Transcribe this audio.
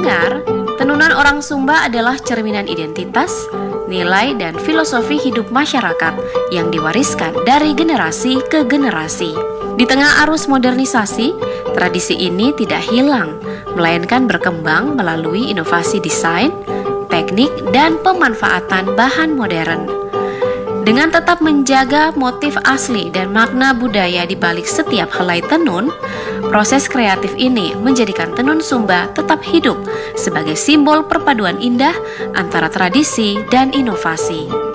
pendengar, tenunan orang Sumba adalah cerminan identitas, nilai, dan filosofi hidup masyarakat yang diwariskan dari generasi ke generasi. Di tengah arus modernisasi, tradisi ini tidak hilang, melainkan berkembang melalui inovasi desain, teknik, dan pemanfaatan bahan modern. Dengan tetap menjaga motif asli dan makna budaya di balik setiap helai tenun, proses kreatif ini menjadikan tenun Sumba tetap hidup sebagai simbol perpaduan indah antara tradisi dan inovasi.